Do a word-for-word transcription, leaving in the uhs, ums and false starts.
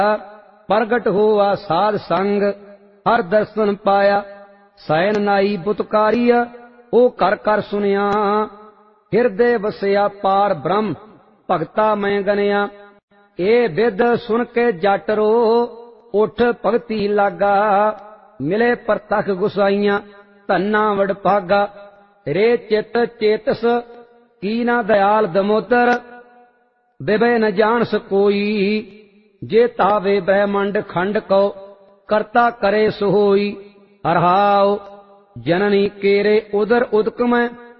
प्रगट हुआ साध संग हर दर्शन पाया। सैन नाई बुतकारिया ओ कर कर सुनिया। हिरदे वसिया पार ब्रह्म भगता मैं गनिया। ए विद सुन के जट रो उठ भगती लागा। मिले परतख गुसाइया धन्ना वडभागा। रे चित चेतस की ना दयाल दमोदर। विभय न जानस कोई जे तावे ब्रह्मंड खंड को करता करे सोई। हरहाओ जननी केरे उदर उदक में